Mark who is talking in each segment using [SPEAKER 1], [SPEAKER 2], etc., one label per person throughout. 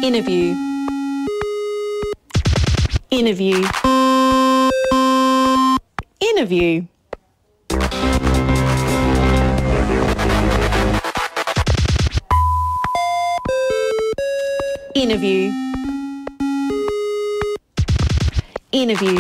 [SPEAKER 1] Interview. Interview. Interview. Interview. Interview.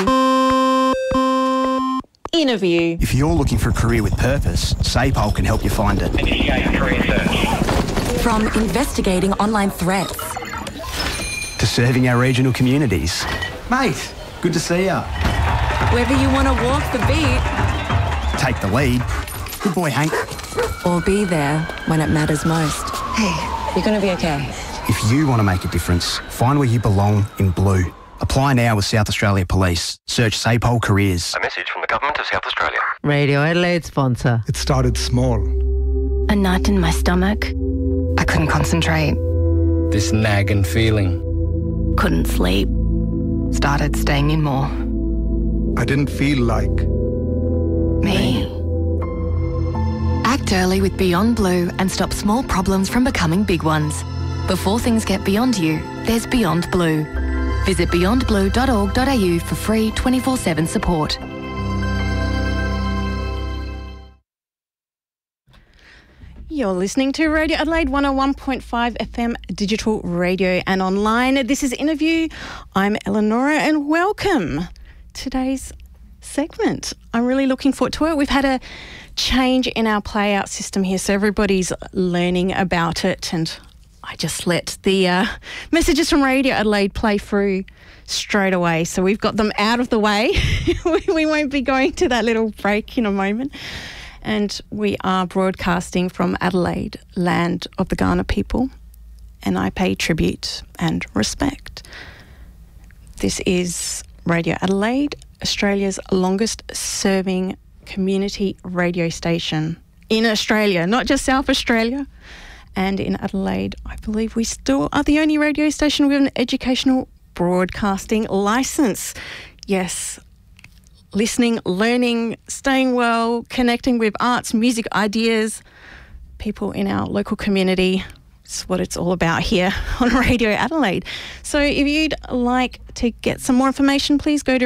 [SPEAKER 1] Interview.
[SPEAKER 2] If you're looking for a career with purpose, SAPOL can help you find it.
[SPEAKER 3] Initiate career search.
[SPEAKER 4] From investigating online threats
[SPEAKER 2] To serving our regional communities.
[SPEAKER 5] Mate, good to see ya.
[SPEAKER 4] whether you want to walk the beat
[SPEAKER 2] Take the lead. Good boy, Hank.
[SPEAKER 4] or be there when it matters most.
[SPEAKER 6] Hey, you're going to be okay.
[SPEAKER 2] If you want to make a difference, find where you belong in blue. Apply now with South Australia Police. Search SAPOL Careers.
[SPEAKER 3] A message from the Government of South Australia.
[SPEAKER 7] Radio Adelaide sponsor.
[SPEAKER 5] It started small.
[SPEAKER 8] A knot in my stomach.
[SPEAKER 6] I couldn't concentrate.
[SPEAKER 9] This nagging feeling.
[SPEAKER 8] Couldn't sleep.
[SPEAKER 6] Started staying in more.
[SPEAKER 5] I didn't feel like.
[SPEAKER 6] Me.
[SPEAKER 4] Act early with Beyond Blue and stop small problems from becoming big ones. Before things get beyond you, there's Beyond Blue. Visit beyondblue.org.au for free 24/7 support.
[SPEAKER 1] You're listening to Radio Adelaide 101.5 FM digital radio and online. This is Interview. I'm Eleonora and welcome today's segment. I'm really looking forward to it. We've had a change in our play-out system here, so everybody's learning about it, and I just let the messages from Radio Adelaide play through straight away. So we've got them out of the way. We won't be going to that little break in a moment. And we are broadcasting from Adelaide, land of the Kaurna people, and I pay tribute and respect. This is Radio Adelaide, Australia's longest serving community radio station in Australia, not just South Australia. And in Adelaide, I believe we still are the only radio station with an educational broadcasting licence. Yes, listening, learning, staying well, connecting with arts, music, ideas, people in our local community. It's what it's all about here on Radio Adelaide. So if you'd like to get some more information, please go to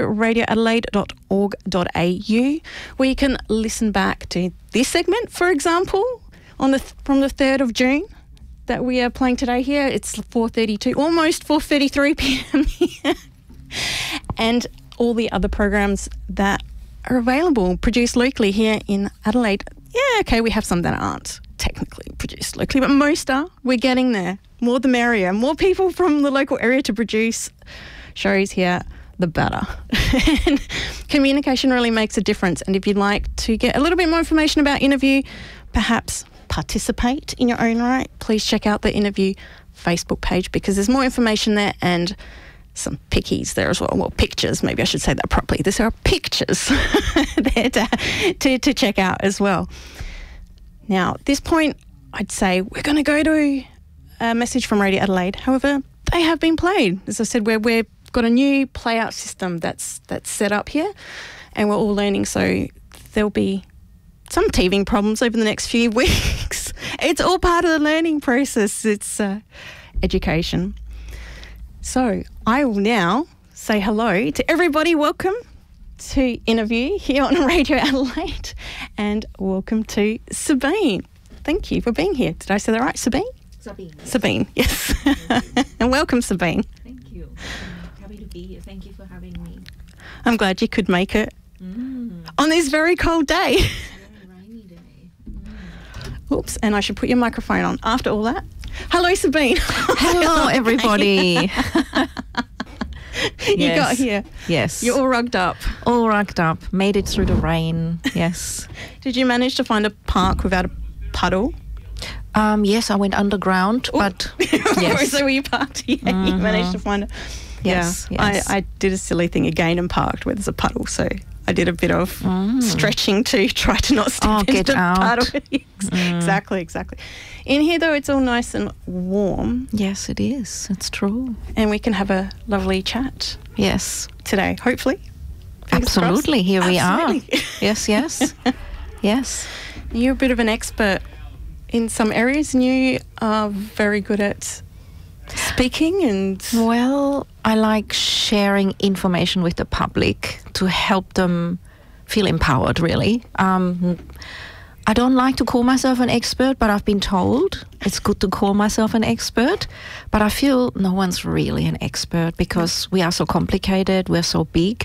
[SPEAKER 1] radioadelaide.org.au, where you can listen back to this segment, for example, from the 3rd of June that we are playing today here. It's 4:32, almost 4:33 p.m. here. And all the other programs that are available, produced locally here in Adelaide. Yeah, okay, we have some that aren't technically produced locally, but most are. We're getting there. More the merrier. More people from the local area to produce shows here, the better. And communication really makes a difference. And if you'd like to get a little bit more information about Interview, perhaps participate in your own right, please check out the Interview Facebook page, because there's more information there and some pickies there as well. Well, pictures, maybe I should say that properly. There are pictures there to check out as well. Now, at this point, I'd say we're going to go to a message from Radio Adelaide. However, they have been played. As I said, we've got a new play-out system that's set up here, and we're all learning, so there'll be some teething problems over the next few weeks. It's all part of the learning process. It's education. So I will now say hello to everybody. Welcome to Interview here on Radio Adelaide, and welcome to Sabine. Thank you for being here. Did I say that right, Sabine?
[SPEAKER 10] Sabine. Yes.
[SPEAKER 1] Sabine, yes. And welcome, Sabine.
[SPEAKER 10] Thank you. I'm happy to be here. Thank you for having me.
[SPEAKER 1] I'm glad you could make it on this very cold day.
[SPEAKER 10] Rainy day.
[SPEAKER 1] Oops, and I should put your microphone on after all that. Hello, Sabine.
[SPEAKER 7] Hello, everybody.
[SPEAKER 1] You got here.
[SPEAKER 7] Yes.
[SPEAKER 1] You're all rugged up.
[SPEAKER 7] All rugged up. Made it through the rain. Yes.
[SPEAKER 1] Did you manage to find a park without a puddle?
[SPEAKER 7] Yes, I went underground, but yes.
[SPEAKER 1] So you parked. Yeah, you managed to find it.
[SPEAKER 7] Yes,
[SPEAKER 1] Yeah.
[SPEAKER 7] yes.
[SPEAKER 1] I did a silly thing again and parked where there's a puddle. So I did a bit of stretching to try to not step into
[SPEAKER 7] get
[SPEAKER 1] the
[SPEAKER 7] out.
[SPEAKER 1] puddle. Exactly. In here, though, it's all nice and warm,
[SPEAKER 7] Yes, it is. It's true.
[SPEAKER 1] and we can have a lovely chat
[SPEAKER 7] Yes.
[SPEAKER 1] today, hopefully. Fingers
[SPEAKER 7] Absolutely.
[SPEAKER 1] crossed.
[SPEAKER 7] Here we
[SPEAKER 1] Absolutely.
[SPEAKER 7] are. Yes, yes. Yes.
[SPEAKER 1] You're a bit of an expert in some areas, and you are very good at speaking and...
[SPEAKER 7] Well, I like sharing information with the public to help them feel empowered, really. I don't like to call myself an expert, but I've been told it's good to call myself an expert. But I feel no one's really an expert because we are so complicated, we're so big.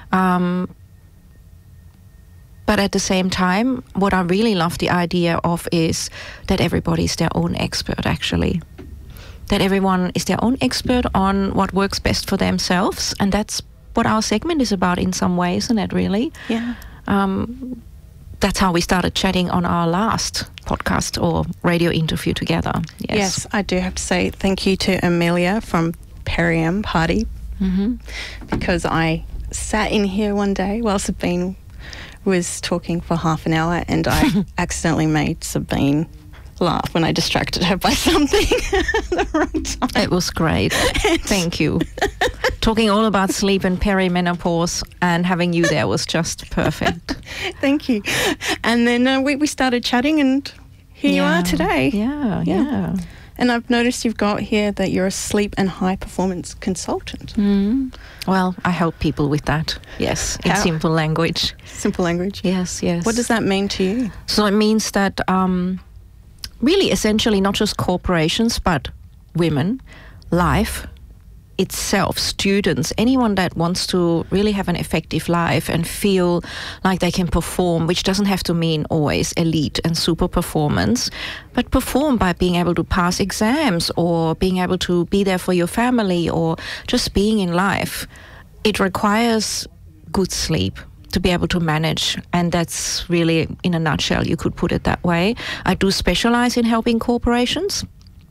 [SPEAKER 7] But at the same time, what I really love the idea of is that everybody's their own expert, actually. That everyone is their own expert on what works best for themselves. And that's what our segment is about in some way, isn't it, really?
[SPEAKER 1] Yeah.
[SPEAKER 7] That's how we started chatting on our last podcast or radio interview together.
[SPEAKER 1] Yes, I do have to say thank you to Amelia from Perium Party, because I sat in here one day while Sabine was talking for half an hour and I accidentally made Sabine laugh when I distracted her by something at the wrong time.
[SPEAKER 7] It was great. Thank you. Talking all about sleep and perimenopause and having you there was just perfect.
[SPEAKER 1] Thank you. And then we started chatting and here you are today.
[SPEAKER 7] Yeah.
[SPEAKER 1] And I've noticed you've got here that you're a sleep and high performance consultant.
[SPEAKER 7] Well, I help people with that, yes, in simple language.
[SPEAKER 1] Simple language?
[SPEAKER 7] Yes.
[SPEAKER 1] What does that mean to you?
[SPEAKER 7] So it means that really essentially not just corporations, but women, life itself, students, anyone that wants to really have an effective life and feel like they can perform, which doesn't have to mean always elite and super performance, but perform by being able to pass exams or being able to be there for your family or just being in life. It requires good sleep to be able to manage, and that's really, in a nutshell, you could put it that way. I do specialize in helping corporations.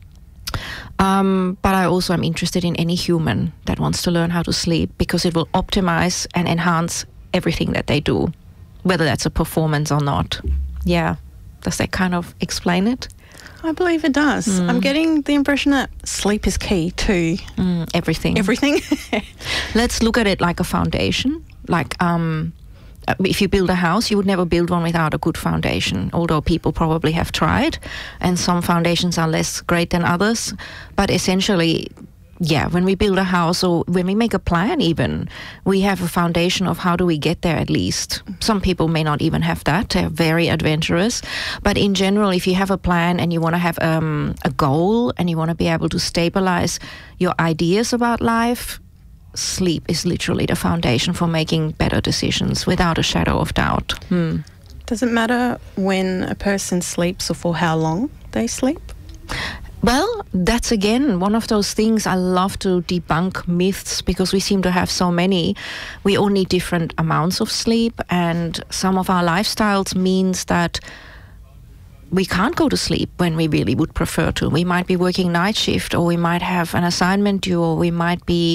[SPEAKER 7] But I also am interested in any human that wants to learn how to sleep because it will optimize and enhance everything that they do, whether that's a performance or not. Yeah. Does that kind of explain it?
[SPEAKER 1] I believe it does. I'm getting the impression that sleep is key to
[SPEAKER 7] everything. Let's look at it like a foundation. Like if you build a house, you would never build one without a good foundation, although people probably have tried, and some foundations are less great than others. But essentially, when we build a house or when we make a plan even, we have a foundation of how do we get there at least. Some people may not even have that. They're very adventurous. But in general, if you have a plan and you want to have a goal and you want to be able to stabilize your ideas about life, sleep is literally the foundation for making better decisions without a shadow of doubt.
[SPEAKER 1] Does it matter when a person sleeps or for how long they sleep?
[SPEAKER 7] Well, that's again one of those things I love to debunk myths because we seem to have so many. We all need different amounts of sleep, and some of our lifestyles means that we can't go to sleep when we really would prefer to. We might be working night shift, or we might have an assignment due, or we might be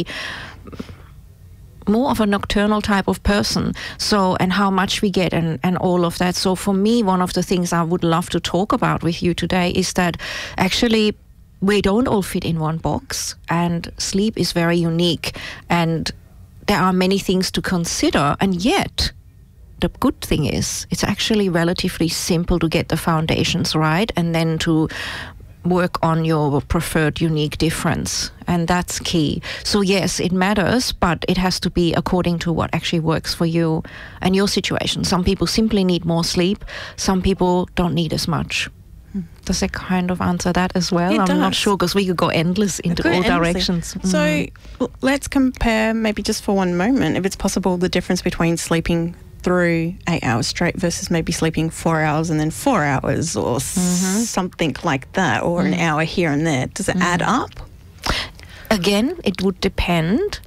[SPEAKER 7] more of a nocturnal type of person. So, and how much we get and all of that. So for me, one of the things I would love to talk about with you today is that actually we don't all fit in one box, and sleep is very unique, and there are many things to consider, and yet the good thing is it's actually relatively simple to get the foundations right and then to work on your preferred unique difference, and that's key. So yes, it matters, but it has to be according to what actually works for you and your situation. Some people simply need more sleep, some people don't need as much. Does that kind of answer that as well? I'm not sure, because we could go endless into all directions.
[SPEAKER 1] So let's compare, maybe just for one moment, if it's possible, the difference between sleeping through 8 hours straight versus maybe sleeping 4 hours and then 4 hours or something like that, or an hour here and there. Does it add up?
[SPEAKER 7] Again, it would depend.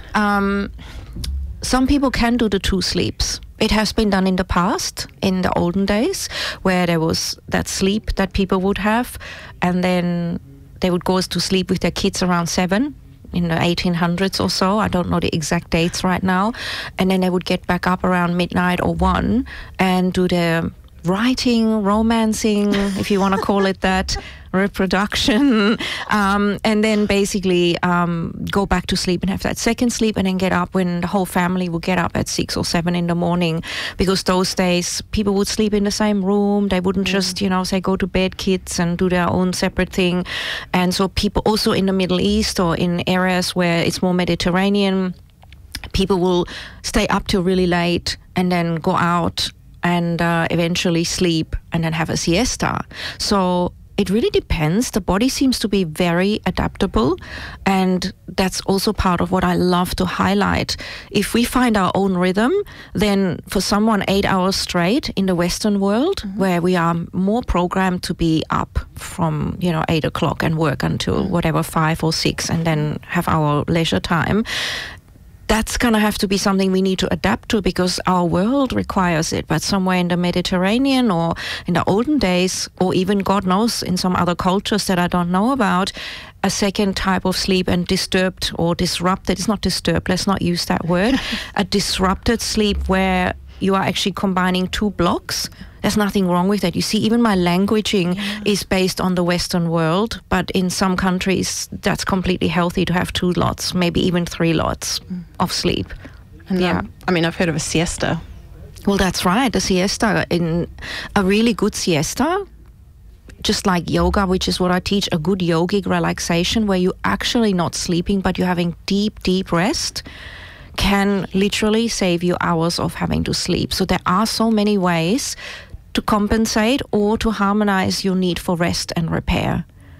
[SPEAKER 7] Some people can do the 2 sleeps. It has been done in the past, in the olden days, where there was that sleep that people would have, and then they would go to sleep with their kids around 7 in the 1800s or so. I don't know the exact dates right now. And then they would get back up around midnight or 1 and do their writing, romancing, if you want to call it that, reproduction, and then basically go back to sleep and have that second sleep, and then get up when the whole family will get up at 6 or 7 in the morning, because those days people would sleep in the same room. They wouldn't just, say go to bed, kids, and do their own separate thing. And so people also in the Middle East or in areas where it's more Mediterranean, people will stay up till really late and then go out and eventually sleep and then have a siesta. So it really depends. The body seems to be very adaptable, and that's also part of what I love to highlight. If we find our own rhythm, then for someone 8 hours straight in the Western world, where we are more programmed to be up from 8 o'clock and work until whatever 5 or 6 and then have our leisure time, that's going to have to be something we need to adapt to because our world requires it. But somewhere in the Mediterranean or in the olden days, or even God knows in some other cultures that I don't know about, a second type of sleep and disturbed or disrupted, it's not disturbed, let's not use that word, a disrupted sleep where you are actually combining 2 blocks. There's nothing wrong with that. You see, even my languaging is based on the Western world, but in some countries that's completely healthy to have 2 lots, maybe even 3 lots of sleep.
[SPEAKER 1] And I've heard of a siesta.
[SPEAKER 7] Well, that's right. A siesta, in a really good siesta, just like yoga, which is what I teach, a good yogic relaxation where you're actually not sleeping, but you're having deep, deep rest, can literally save you hours of having to sleep. So there are so many ways to compensate or to harmonize your need for rest and repair.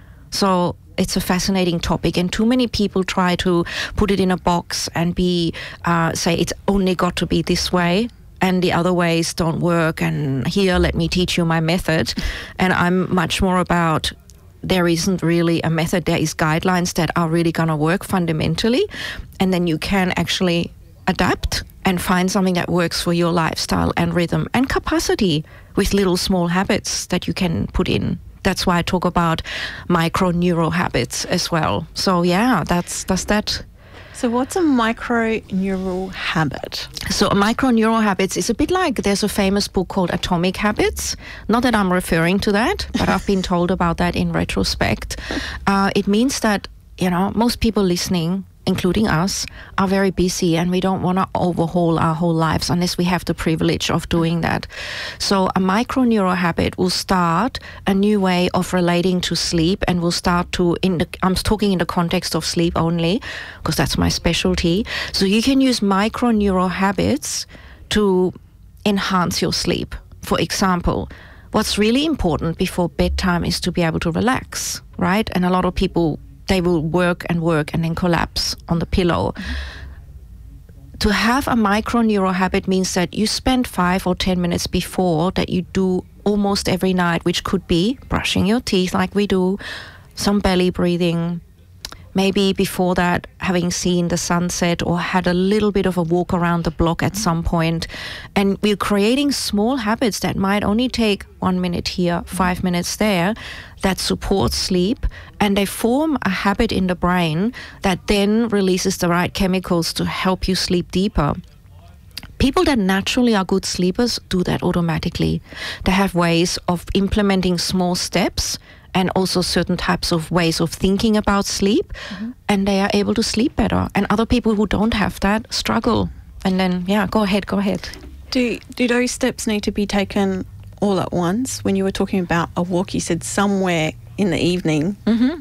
[SPEAKER 7] So it's a fascinating topic, and too many people try to put it in a box and say it's only got to be this way and the other ways don't work, and here, let me teach you my method. And I'm much more about there isn't really a method. There is guidelines that are really going to work fundamentally, and then you can actually adapt and find something that works for your lifestyle and rhythm and capacity with little small habits that you can put in. That's why I talk about micro neural habits as well. So yeah, does that.
[SPEAKER 1] So what's a micro neural habit?
[SPEAKER 7] So a micro neural habits is a bit like, there's a famous book called Atomic Habits. Not that I'm referring to that, but I've been told about that in retrospect. It means that, most people listening, including us, are very busy, and we don't want to overhaul our whole lives unless we have the privilege of doing that. So a micro neural habit will start a new way of relating to sleep, and will start to, I'm talking in the context of sleep only, because that's my specialty. So you can use micro neural habits to enhance your sleep. For example, what's really important before bedtime is to be able to relax, right? And a lot of people, they will work and then collapse on the pillow. To have a micro neural habit means that you spend 5 or 10 minutes before that you do almost every night, which could be brushing your teeth like we do, some belly breathing, maybe before that having seen the sunset or had a little bit of a walk around the block at some point. And we're creating small habits that might only take 1 minute here, 5 minutes there, that support sleep, and they form a habit in the brain that then releases the right chemicals to help you sleep deeper. People that naturally are good sleepers do that automatically. They have ways of implementing small steps and also certain types of ways of thinking about sleep, and they are able to sleep better. And other people who don't have that struggle. And then, go ahead.
[SPEAKER 1] Do those steps need to be taken all at once? When you were talking about a walk, you said somewhere in the evening.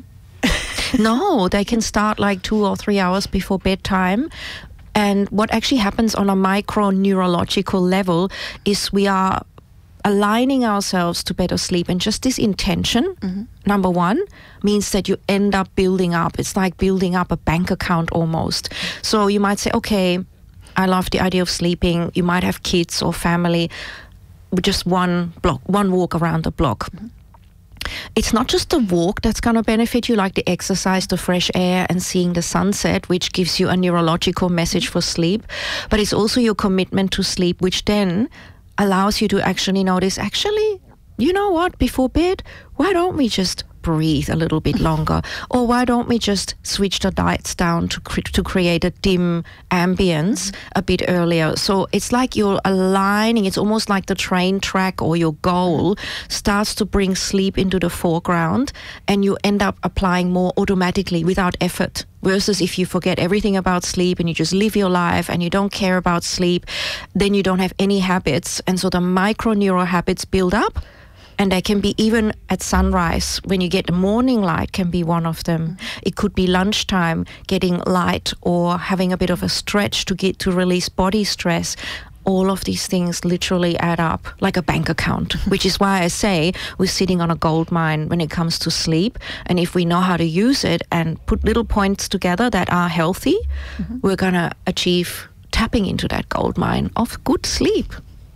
[SPEAKER 7] No, they can start like 2 or 3 hours before bedtime. And what actually happens on a micro neurological level is we are aligning ourselves to better sleep, and just this intention, number one, means that you end up building up. It's like building up a bank account almost. So you might say, okay, I love the idea of sleeping. You might have kids or family, just one walk around the block. It's not just the walk that's going to benefit you, like the exercise, the fresh air, and seeing the sunset, which gives you a neurological message for sleep, but it's also your commitment to sleep, which then allows you to actually notice, you know what, before bed, why don't we just breathe a little bit longer? Or why don't we just switch the lights down to create a dim ambience a bit earlier? So it's like you're aligning, it's almost like the train track or your goal starts to bring sleep into the foreground, and you end up applying more automatically without effort. Versus if you forget everything about sleep and you just live your life and you don't care about sleep, then you don't have any habits. And so the micro neural habits build up, and they can be even at sunrise when you get the morning light can be one of them. It could be lunchtime, getting light or having a bit of a stretch to release body stress. All of these things literally add up like a bank account, which is why I say we're sitting on a gold mine when it comes to sleep. And if we know how to use it and put little points together that are healthy, we're going to achieve tapping into that gold mine of good sleep.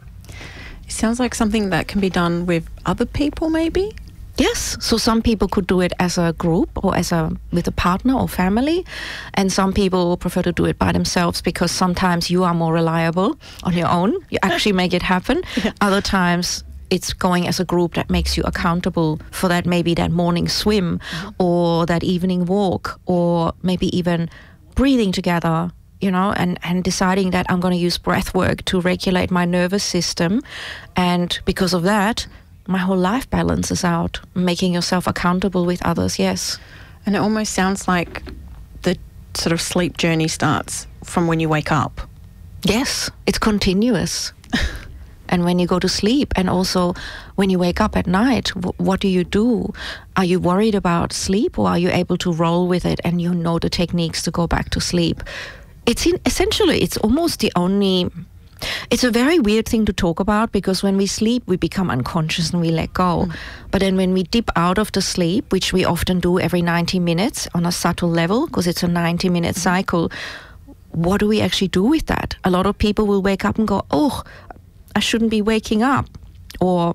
[SPEAKER 1] It sounds like something that can be done with other people, maybe?
[SPEAKER 7] Yes, so some people could do it as a group or with a partner or family, and some people prefer to do it by themselves because sometimes you are more reliable on your own. You actually make it happen. Yeah. Other times it's going as a group that makes you accountable for that, maybe that morning swim or that evening walk, or maybe even breathing together, you know, and deciding that I'm going to use breath work to regulate my nervous system, and because of that my whole life balances out. Making yourself accountable with others, yes.
[SPEAKER 1] And it almost sounds like the sort of sleep journey starts from when you wake up.
[SPEAKER 7] Yes, it's continuous. And when you go to sleep, and also when you wake up at night, what do? Are you worried about sleep, or are you able to roll with it and you know the techniques to go back to sleep? Essentially, it's almost the only... It's a very weird thing to talk about because when we sleep, we become unconscious and we let go. But then when we dip out of the sleep, which we often do every 90 minutes on a subtle level, because it's a 90-minute cycle, what do we actually do with that? A lot of people will wake up and go, oh, I shouldn't be waking up. Or,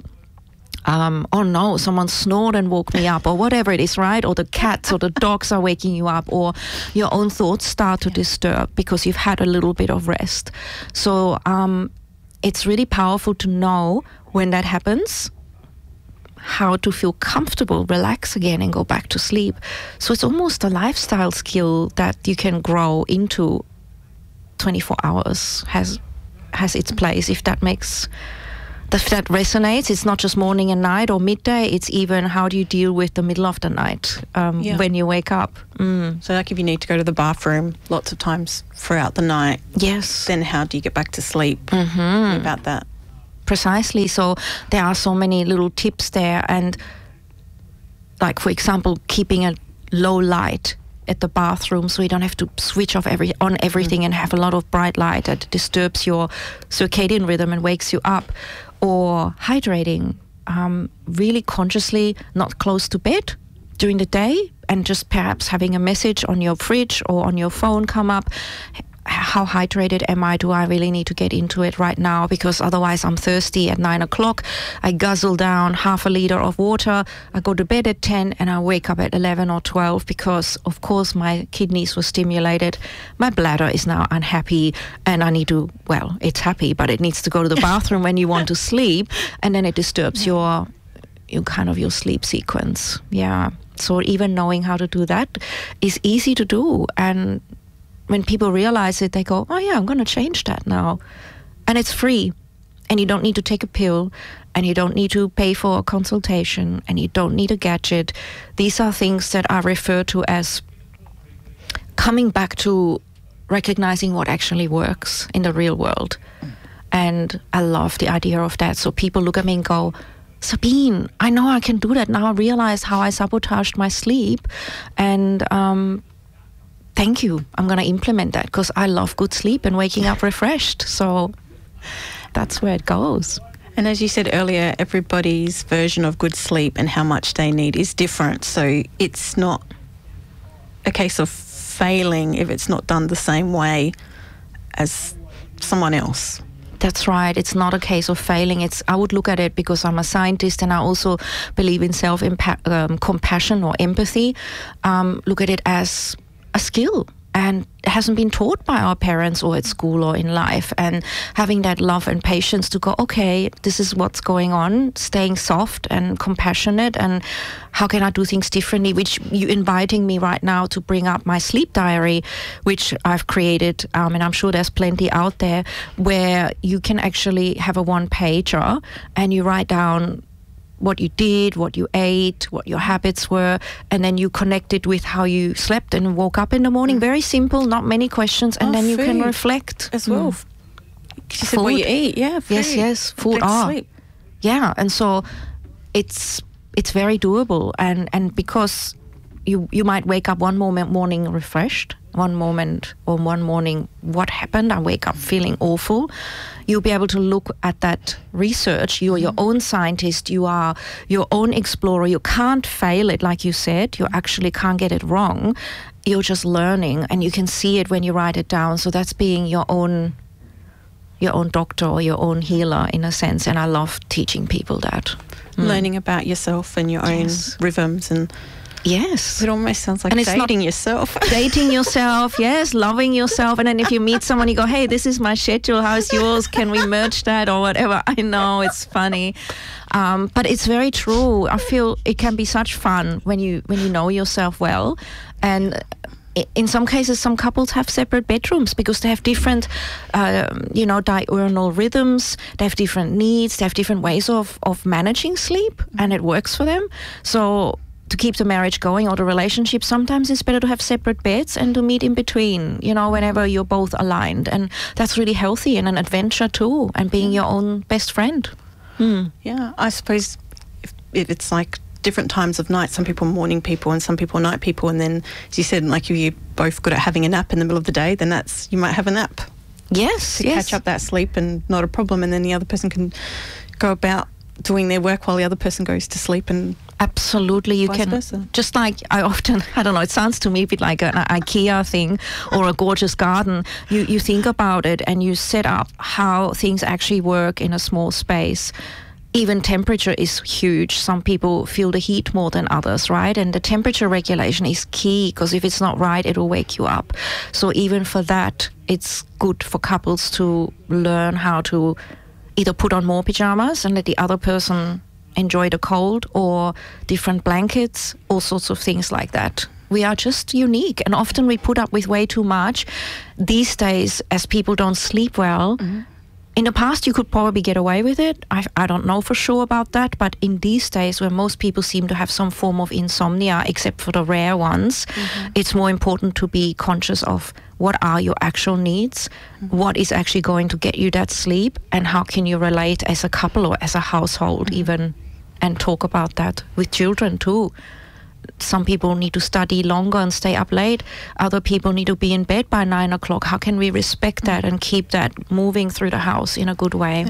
[SPEAKER 7] oh no, someone snored and woke me up, or whatever it is, right? Or the cats or the dogs are waking you up, or your own thoughts start to disturb because you've had a little bit of rest. So it's really powerful to know when that happens, how to feel comfortable, relax again and go back to sleep. So it's almost a lifestyle skill that you can grow into. 24 hours has its place, if that resonates. It's not just morning and night or midday, it's even how do you deal with the middle of the night when you wake up.
[SPEAKER 1] So like if you need to go to the bathroom lots of times throughout the night,
[SPEAKER 7] yes,
[SPEAKER 1] then how do you get back to sleep? About that.
[SPEAKER 7] Precisely. So there are so many little tips there, and like for example keeping a low light at the bathroom so you don't have to switch off everything and have a lot of bright light that disturbs your circadian rhythm and wakes you up. Or hydrating, really consciously not close to bed during the day, and just perhaps having a message on your fridge or on your phone come up. How hydrated am I? Do I really need to get into it right now? Because otherwise I'm thirsty at 9 o'clock. I guzzle down half a liter of water. I go to bed at 10 and I wake up at 11 or 12 because, of course, my kidneys were stimulated. My bladder is now unhappy and I need to, well, it's happy, but it needs to go to the bathroom when you want to sleep, and then it disturbs your sleep sequence. Yeah. So even knowing how to do that is easy to do, and when people realize it, they go, oh yeah, I'm going to change that now. And it's free. And you don't need to take a pill. And you don't need to pay for a consultation. And you don't need a gadget. These are things that are referred to as coming back to recognizing what actually works in the real world. And I love the idea of that. So people look at me and go, Sabine, I know I can do that. Now I realize how I sabotaged my sleep. And thank you. I'm going to implement that because I love good sleep and waking up refreshed. So that's where it goes.
[SPEAKER 1] And as you said earlier, everybody's version of good sleep and how much they need is different. So it's not a case of failing if it's not done the same way as someone else.
[SPEAKER 7] That's right. It's not a case of failing. I would look at it, because I'm a scientist and I also believe in self-compassion or empathy. Look at it as a skill. and hasn't been taught by our parents or at school or in life, and having that love and patience to go, okay, this is what's going on, staying soft and compassionate, and how can I do things differently, which you inviting me right now to bring up my sleep diary, which I've created, and I'm sure there's plenty out there, where you can actually have a one-pager and you write down what you did, what you ate, what your habits were, and then you connect it with how you slept and woke up in the morning. Very simple, not many questions, and then you can reflect
[SPEAKER 1] as well. You said what you eat, yeah. Food.
[SPEAKER 7] Yes, food.
[SPEAKER 1] Sleep.
[SPEAKER 7] Yeah, and so it's very doable, and because you might wake up one morning refreshed, one morning what happened, I wake up feeling awful. You'll be able to look at that research. You're your own scientist, you are your own explorer. You can't fail it, like you said. You actually can't get it wrong. You're just learning, and you can see it when you write it down. So that's being your own doctor or your own healer in a sense, and I love teaching people that.
[SPEAKER 1] Learning about yourself and your own rhythms and
[SPEAKER 7] yes.
[SPEAKER 1] It almost sounds like dating yourself.
[SPEAKER 7] Dating yourself, yes, loving yourself. And then if you meet someone, you go, hey, this is my schedule, how's yours? Can we merge that or whatever? I know, it's funny. But it's very true. I feel it can be such fun when you know yourself well. And in some cases, some couples have separate bedrooms because they have different, diurnal rhythms. They have different needs. They have different ways of managing sleep, and it works for them. So to keep the marriage going or the relationship, sometimes it's better to have separate beds and to meet in between, whenever you're both aligned. And that's really healthy and an adventure too, and being your own best friend.
[SPEAKER 1] Yeah, I suppose if it's like different times of night, some people are morning people and some people are night people, and then, as you said, like if you're both good at having a nap in the middle of the day, then you might have a nap.
[SPEAKER 7] Yes,
[SPEAKER 1] to catch up that sleep, and not a problem, and then the other person can go about doing their work while the other person goes to sleep. And
[SPEAKER 7] absolutely, you can
[SPEAKER 1] versa.
[SPEAKER 7] Just like I don't know, it sounds to me a bit like an IKEA thing or a gorgeous garden. You think about it and you set up how things actually work in a small space. Even temperature is huge. Some people feel the heat more than others, right? And the temperature regulation is key, because if it's not right, it'll wake you up. So even for that, it's good for couples to learn how to either put on more pajamas and let the other person enjoy the cold, or different blankets, all sorts of things like that. We are just unique, and often we put up with way too much. These days, as people don't sleep well, in the past you could probably get away with it. I don't know for sure about that, but in these days where most people seem to have some form of insomnia, except for the rare ones, it's more important to be conscious of what are your actual needs, what is actually going to get you that sleep, and how can you relate as a couple or as a household even, and talk about that with children too. Some people need to study longer and stay up late. Other people need to be in bed by 9 o'clock. How can we respect that and keep that moving through the house in a good way?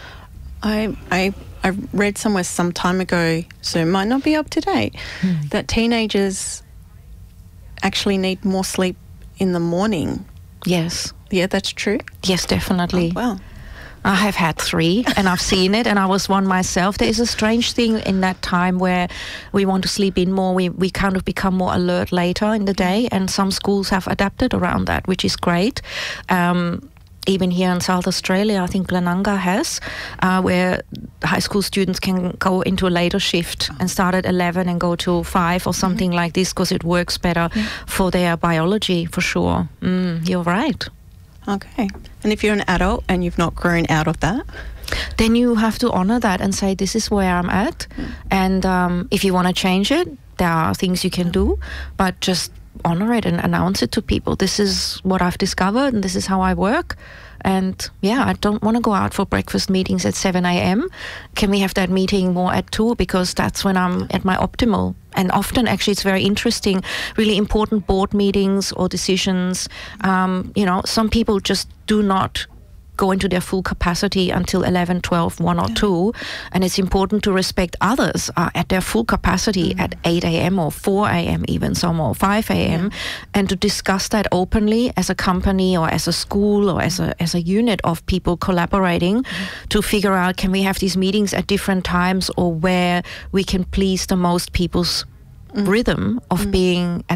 [SPEAKER 1] Yeah. I read somewhere some time ago, so it might not be up to date, that teenagers actually need more sleep in the morning.
[SPEAKER 7] Yes.
[SPEAKER 1] Yeah, that's true?
[SPEAKER 7] Yes, definitely.
[SPEAKER 1] Oh, wow.
[SPEAKER 7] I have had 3 and I've seen it, and I was one myself. There is a strange thing in that time where we want to sleep in more. We kind of become more alert later in the day, and some schools have adapted around that, which is great. Even here in South Australia, I think Glenunga has, where high school students can go into a later shift and start at 11 and go to 5 or something like this, because it works better for their biology, for sure. You're right.
[SPEAKER 1] Okay. And if you're an adult and you've not grown out of that?
[SPEAKER 7] Then you have to honor that and say, this is where I'm at. And if you want to change it, there are things you can do, but just honor it and announce it to people. This is what I've discovered, and this is how I work. And yeah, I don't want to go out for breakfast meetings at 7 a.m. Can we have that meeting more at 2? Because that's when I'm at my optimal. And often, actually, it's very interesting, really important board meetings or decisions. Some people just do not go into their full capacity until 11, 12, 1 or 2. And it's important to respect others at their full capacity at 8 a.m. or 4 a.m. even, some or 5 a.m. And to discuss that openly as a company or as a school or as a unit of people collaborating to figure out, can we have these meetings at different times, or where we can please the most people's rhythm of being at their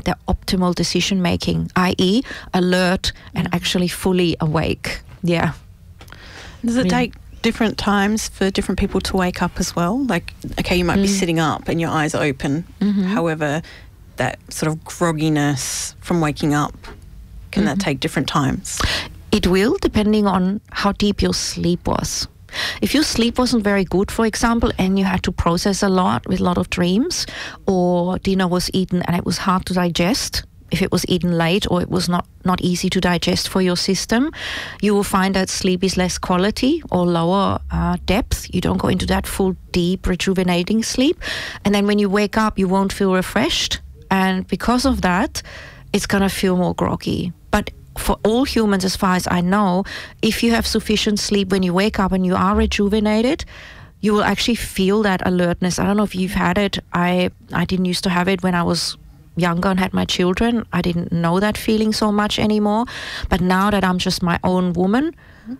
[SPEAKER 7] optimal decision making, i.e. alert and actually fully awake. Yeah.
[SPEAKER 1] Does it take different times for different people to wake up as well? Like, okay, you might be sitting up and your eyes are open. However, that sort of grogginess from waking up, can that take different times?
[SPEAKER 7] It will, depending on how deep your sleep was. If your sleep wasn't very good, for example, and you had to process a lot with a lot of dreams, or dinner was eaten and it was hard to digest, if it was eaten late or it was not easy to digest for your system, you will find that sleep is less quality or lower depth. You don't go into that full, deep, rejuvenating sleep. And then when you wake up, you won't feel refreshed. And because of that, it's going to feel more groggy. But for all humans, as far as I know, if you have sufficient sleep when you wake up and you are rejuvenated, you will actually feel that alertness. I don't know if you've had it. I didn't used to have it when I was younger and had my children. I didn't know that feeling so much anymore. But now that I'm just my own woman,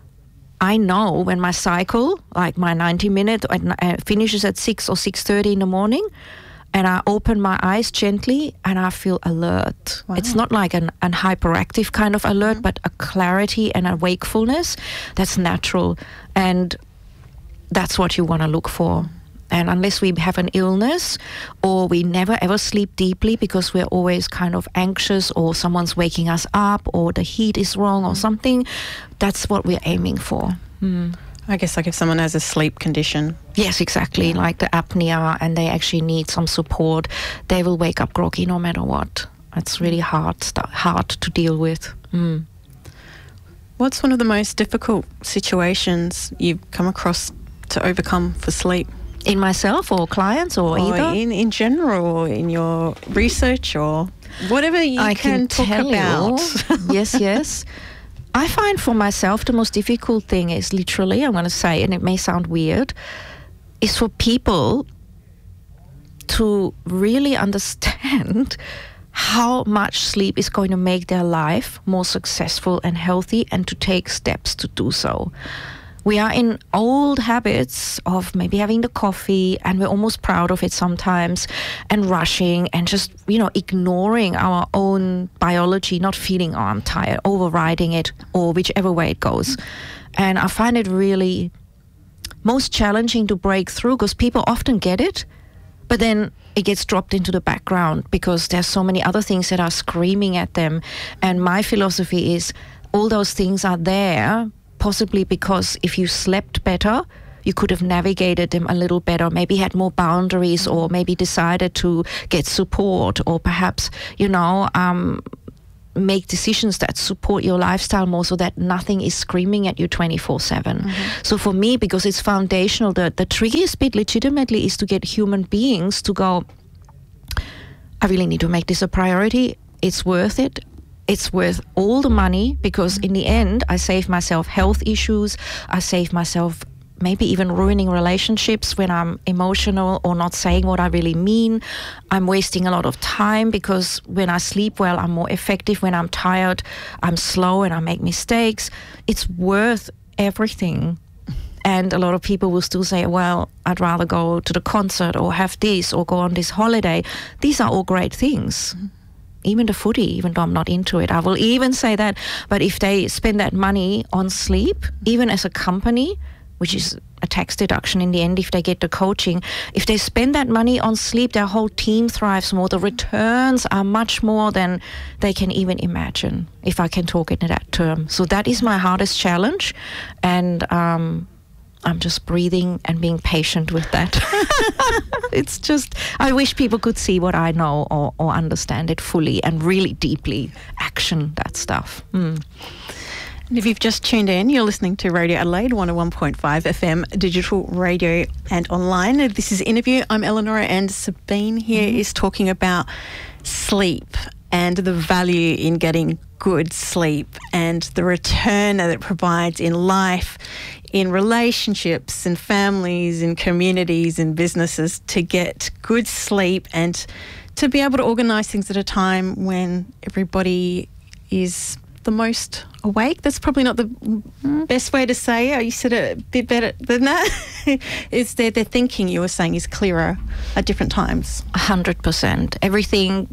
[SPEAKER 7] I know when my cycle, like my 90-minute, finishes at 6 or 6:30 in the morning, and I open my eyes gently and I feel alert. Wow. It's not like an hyperactive kind of alert, but a clarity and a wakefulness that's natural. And that's what you want to look for. And unless we have an illness or we never ever sleep deeply because we're always kind of anxious or someone's waking us up or the heat is wrong or something, that's what we're aiming for.
[SPEAKER 1] I guess like if someone has a sleep condition.
[SPEAKER 7] Yes, exactly, like the apnea, and they actually need some support, they will wake up groggy no matter what. It's really hard to deal with.
[SPEAKER 1] What's one of the most difficult situations you've come across to overcome for sleep?
[SPEAKER 7] In myself or clients or either?
[SPEAKER 1] In general, or in your research or whatever you can talk about.
[SPEAKER 7] Yes. I find for myself the most difficult thing is literally, I'm going to say, and it may sound weird, is for people to really understand how much sleep is going to make their life more successful and healthy, and to take steps to do so. We are in old habits of maybe having the coffee, and we're almost proud of it sometimes, and rushing and just, ignoring our own biology, not feeling, oh, I'm tired, overriding it, or whichever way it goes. And I find it really most challenging to break through, because people often get it, but then it gets dropped into the background because there's so many other things that are screaming at them. And my philosophy is all those things are there possibly because if you slept better, you could have navigated them a little better, maybe had more boundaries, or maybe decided to get support, or perhaps, make decisions that support your lifestyle more, so that nothing is screaming at you 24/7. So for me, because it's foundational, the trickiest bit legitimately is to get human beings to go, I really need to make this a priority. It's worth it. It's worth all the money, because in the end, I save myself health issues. I save myself maybe even ruining relationships when I'm emotional or not saying what I really mean. I'm wasting a lot of time, because when I sleep well, I'm more effective. When I'm tired, I'm slow and I make mistakes. It's worth everything. And a lot of people will still say, well, I'd rather go to the concert or have this or go on this holiday. These are all great things. Even the footy, even though I'm not into it. I will even say that. But if they spend that money on sleep, even as a company, which is a tax deduction in the end if they get the coaching, if they spend that money on sleep, their whole team thrives more. The returns are much more than they can even imagine, if I can talk in that term. So that is my hardest challenge. And I'm just breathing and being patient with that. It's just, I wish people could see what I know, or understand it fully and really deeply action that stuff.
[SPEAKER 1] And if you've just tuned in, you're listening to Radio Adelaide 101.5 FM, digital radio and online. This is Interview. I'm Eleanor, and Sabine here is talking about sleep and the value in getting good sleep and the return that it provides in life, in relationships, in families, in communities, in businesses, to get good sleep and to be able to organise things at a time when everybody is the most awake. That's probably not the best way to say it. You said it a bit better than that. It's their thinking, you were saying, is clearer at different times.
[SPEAKER 7] 100%. Everything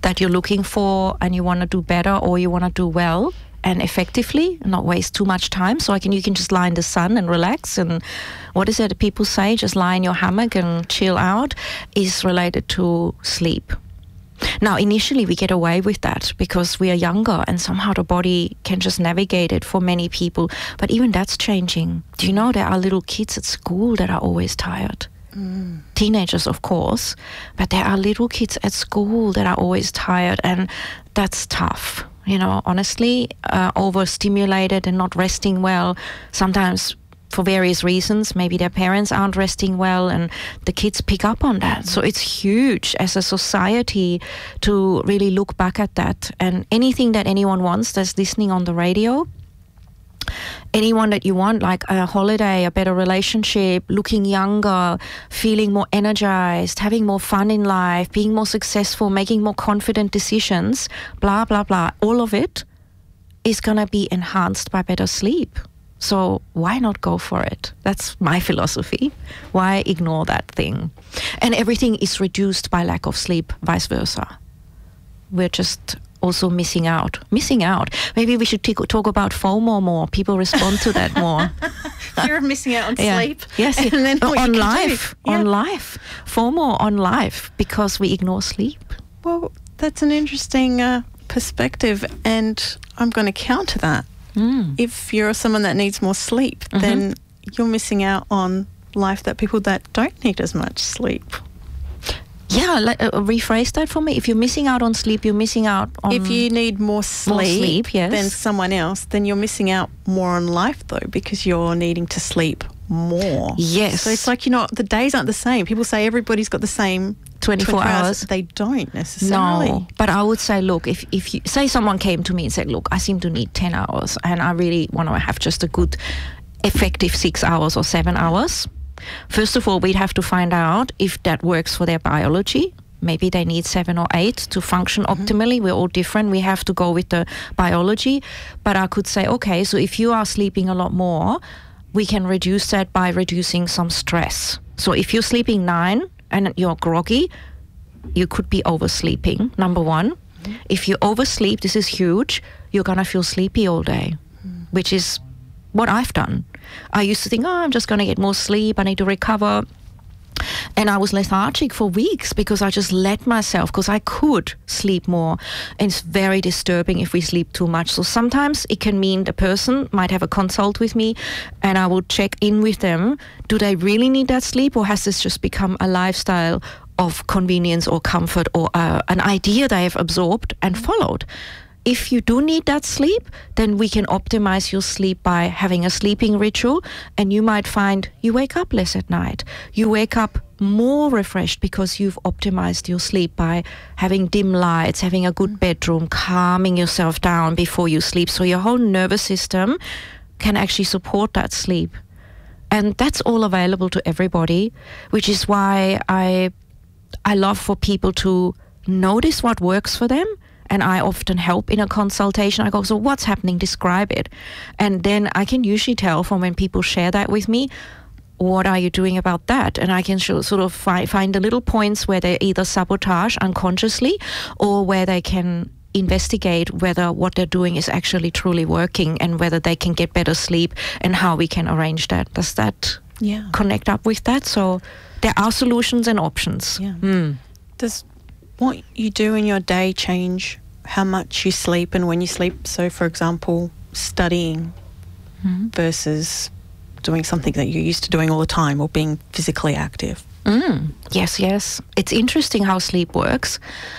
[SPEAKER 7] that you're looking for and you want to do better or you want to do well and effectively, not waste too much time. So you can just lie in the sun and relax. And what is it people say? Just lie in your hammock and chill out is related to sleep. Now, initially we get away with that because we are younger and somehow the body can just navigate it for many people. But even that's changing. Do you know there are little kids at school that are always tired? Teenagers, of course, but there are little kids at school that are always tired, and that's tough. You know, honestly, overstimulated and not resting well, sometimes for various reasons. Maybe their parents aren't resting well and the kids pick up on that. So it's huge as a society to really look back at that. And anything that anyone wants that's listening on the radio, anyone that you want, like a holiday, a better relationship, looking younger, feeling more energized, having more fun in life, being more successful, making more confident decisions, blah, blah, blah, all of it is going to be enhanced by better sleep. So why not go for it? That's my philosophy. Why ignore that thing? And everything is reduced by lack of sleep, vice versa. We're just also missing out. Maybe we should talk about FOMO more. People respond to that more.
[SPEAKER 1] Fear of missing out on sleep.
[SPEAKER 7] Yes,
[SPEAKER 1] and then
[SPEAKER 7] on life. FOMO on life because we ignore sleep.
[SPEAKER 1] Well, that's an interesting perspective, and I'm going to counter that. If you're someone that needs more sleep, then you're missing out on life that people that don't need as much sleep.
[SPEAKER 7] Yeah, rephrase that for me. If you're missing out on sleep, you're missing out on...
[SPEAKER 1] If you need more sleep
[SPEAKER 7] yes,
[SPEAKER 1] than someone else, then you're missing out more on life, though, because you're needing to sleep more.
[SPEAKER 7] Yes.
[SPEAKER 1] So it's like, the days aren't the same. People say everybody's got the same
[SPEAKER 7] 24 hours.
[SPEAKER 1] They don't necessarily.
[SPEAKER 7] No, but I would say, look, if you say someone came to me and said, look, I seem to need 10 hours and I really want to have just a good effective 6 hours or 7 hours. First of all, we'd have to find out if that works for their biology. Maybe they need 7 or 8 to function optimally. We're all different. We have to go with the biology. But I could say, okay, so if you are sleeping a lot more, we can reduce that by reducing some stress. So if you're sleeping 9 and you're groggy, you could be oversleeping, number one. If you oversleep, this is huge, you're going to feel sleepy all day, which is what I've done. I used to think, I'm just going to get more sleep, I need to recover. And I was lethargic for weeks because I just let myself, because I could sleep more. And it's very disturbing if we sleep too much. So sometimes it can mean the person might have a consult with me and I will check in with them. Do they really need that sleep, or has this just become a lifestyle of convenience or comfort, or an idea they have absorbed and followed? If you do need that sleep, then we can optimize your sleep by having a sleeping ritual, and you might find you wake up less at night. You wake up more refreshed because you've optimized your sleep by having dim lights, having a good bedroom, calming yourself down before you sleep. So your whole nervous system can actually support that sleep. And that's all available to everybody, which is why I love for people to notice what works for them. And I often help in a consultation. I go, so what's happening? Describe it. And then I can usually tell from when people share that with me, what are you doing about that? And I can sort of find the little points where they either sabotage unconsciously or where they can investigate whether what they're doing is actually truly working and whether they can get better sleep and how we can arrange that. Does that connect up with that? So there are solutions and options.
[SPEAKER 1] Yeah. Does what you do in your day change how much you sleep and when you sleep? So, for example, studying versus doing something that you're used to doing all the time, or being physically active.
[SPEAKER 7] Yes. It's interesting how sleep works.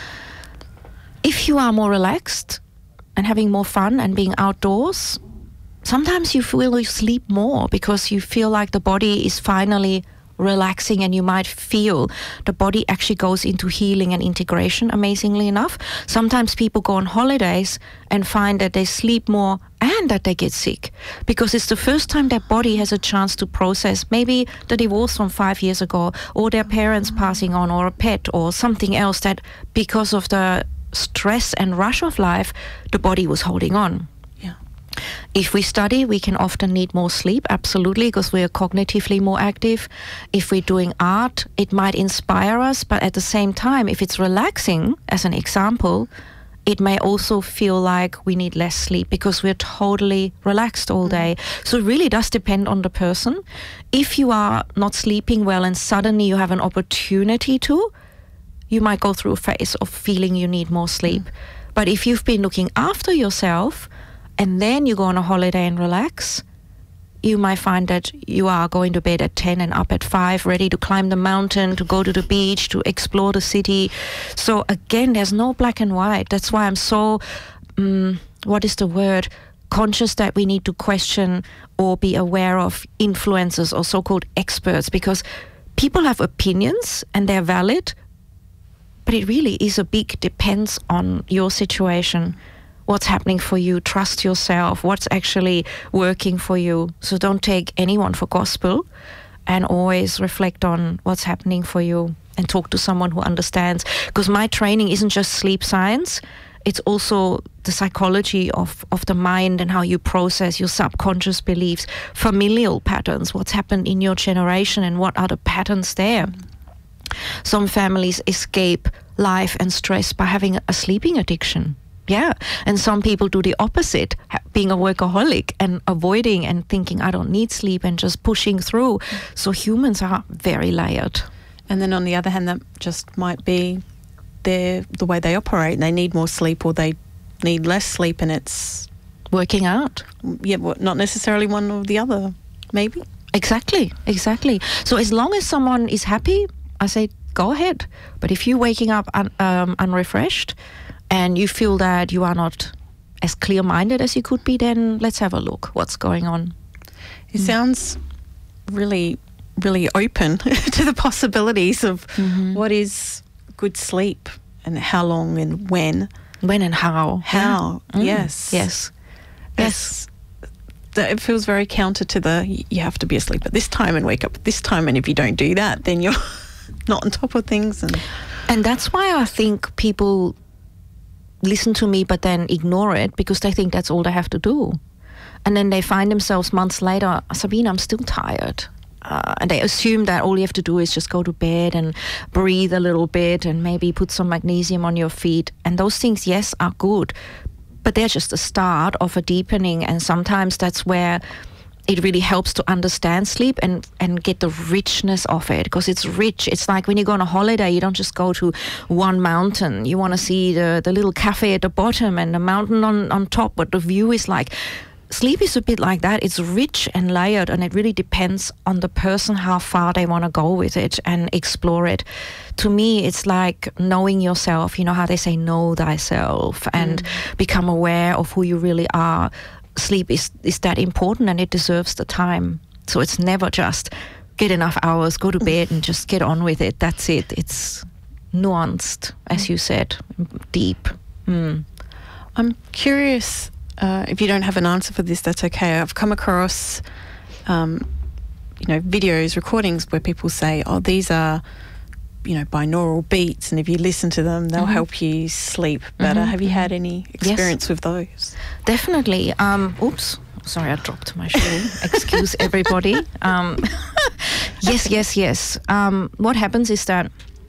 [SPEAKER 7] If you are more relaxed and having more fun and being outdoors, sometimes you feel you sleep more because you feel like the body is finally relaxing, and you might feel the body actually goes into healing and integration, amazingly enough. Sometimes people go on holidays and find that they sleep more and that they get sick because it's the first time their body has a chance to process maybe the divorce from 5 years ago, or their parents passing on, or a pet, or something else that because of the stress and rush of life, the body was holding on. If we study, we can often need more sleep, absolutely, because we are cognitively more active. If we're doing art, it might inspire us, but at the same time, if it's relaxing, as an example, it may also feel like we need less sleep because we're totally relaxed all day. So it really does depend on the person. If you are not sleeping well and suddenly you have an opportunity to, you might go through a phase of feeling you need more sleep. But if you've been looking after yourself and then you go on a holiday and relax, you might find that you are going to bed at 10 and up at 5, ready to climb the mountain, to go to the beach, to explore the city. So again, there's no black and white. That's why I'm so, conscious that we need to question or be aware of influencers or so-called experts, because people have opinions and they're valid, but it really is a big depends on your situation. What's happening for you? Trust yourself. What's actually working for you? So don't take anyone for gospel, and always reflect on what's happening for you and talk to someone who understands. Because my training isn't just sleep science. It's also the psychology of the mind and how you process your subconscious beliefs, familial patterns, what's happened in your generation and what are the patterns there. Some families escape life and stress by having a sleeping addiction. Yeah, and some people do the opposite, being a workaholic and avoiding and thinking, I don't need sleep, and just pushing through. So humans are very layered.
[SPEAKER 1] And then on the other hand, that just might be the way they operate. They need more sleep or they need less sleep, and it's
[SPEAKER 7] working out.
[SPEAKER 1] Yeah, well, not necessarily one or the other, maybe.
[SPEAKER 7] Exactly. So as long as someone is happy, I say go ahead. But if you're waking up unrefreshed and you feel that you are not as clear-minded as you could be, then let's have a look what's going on.
[SPEAKER 1] It sounds really, really open to the possibilities of what is good sleep and how long and when.
[SPEAKER 7] When and how.
[SPEAKER 1] How, yes.
[SPEAKER 7] Yes.
[SPEAKER 1] It feels very counter to you have to be asleep at this time and wake up at this time, and if you don't do that, then you're not on top of things.
[SPEAKER 7] And that's why I think people listen to me but then ignore it, because they think that's all they have to do. And then they find themselves months later, Sabine, I'm still tired. And they assume that all you have to do is just go to bed and breathe a little bit and maybe put some magnesium on your feet. And those things, yes, are good, but they're just the start of a deepening. And sometimes that's where it really helps to understand sleep and get the richness of it, because it's rich. It's like when you go on a holiday, you don't just go to one mountain. You want to see the little cafe at the bottom and the mountain on top, what the view is like. Sleep is a bit like that. It's rich and layered, and it really depends on the person how far they want to go with it and explore it. To me, it's like knowing yourself. You know how they say know thyself and become aware of who you really are. Sleep is that important, and it deserves the time. So it's never just get enough hours, go to bed and just get on with it. That's it. It's nuanced, as you said, deep.
[SPEAKER 1] I'm curious, if you don't have an answer for this, that's okay. I've come across videos, recordings where people say, oh, these are binaural beats, and if you listen to them, they'll help you sleep better. Have you had any experience with those?
[SPEAKER 7] Definitely. Oops, sorry, I dropped my shoe. Excuse everybody. Yes. What happens is that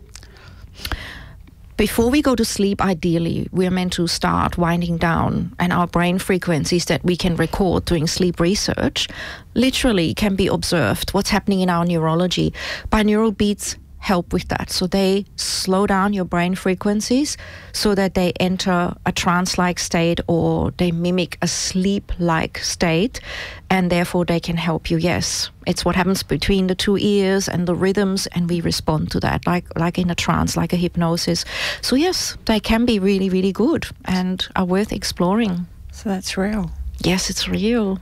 [SPEAKER 7] before we go to sleep, ideally, we're meant to start winding down, and our brain frequencies that we can record doing sleep research literally can be observed, what's happening in our neurology. Binaural beats help with that. So they slow down your brain frequencies so that they enter a trance-like state, or they mimic a sleep-like state, and therefore they can help you. Yes, it's what happens between the two ears and the rhythms, and we respond to that like in a trance, like a hypnosis. So yes, they can be really, really good and are worth exploring.
[SPEAKER 1] So that's real.
[SPEAKER 7] Yes, it's real.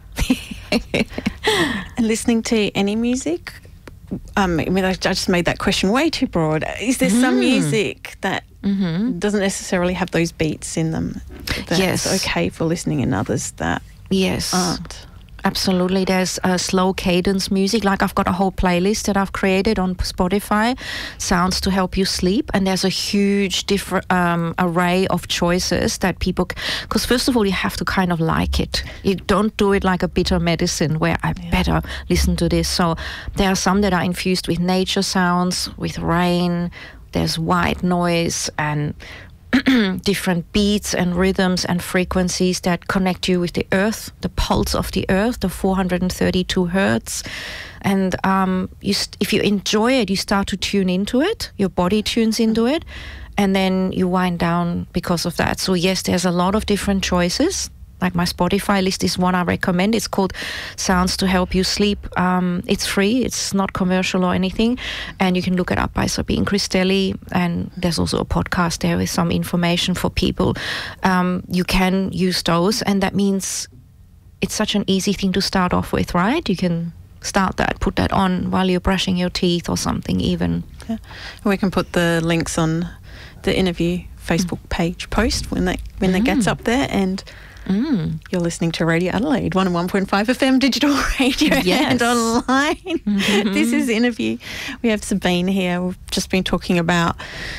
[SPEAKER 1] And listening to any music? I just made that question way too broad. Is there some music that doesn't necessarily have those beats in them that's okay for listening, and others that aren't?
[SPEAKER 7] Absolutely. There's slow cadence music. Like I've got a whole playlist that I've created on Spotify, sounds to help you sleep. And there's a huge different array of choices that people, because first of all, you have to kind of like it. You don't do it like a bitter medicine where I better listen to this. So there are some that are infused with nature sounds, with rain. There's white noise and different beats and rhythms and frequencies that connect you with the earth, the pulse of the earth, the 432 hertz. And if you enjoy it, you start to tune into it. Your body tunes into it. And then you wind down because of that. So yes, there's a lot of different choices. Like my Spotify list is one I recommend. It's called Sounds to Help You Sleep. It's free. It's not commercial or anything. And you can look it up by Sabine Cristelli. And there's also a podcast there with some information for people. You can use those. And that means it's such an easy thing to start off with, right? You can start that, put that on while you're brushing your teeth or something even.
[SPEAKER 1] Yeah. And we can put the links on the interview Facebook page post when that gets up there. And you're listening to Radio Adelaide, 101.5 FM digital radio and online. This is the interview. We have Sabine here. We've just been talking about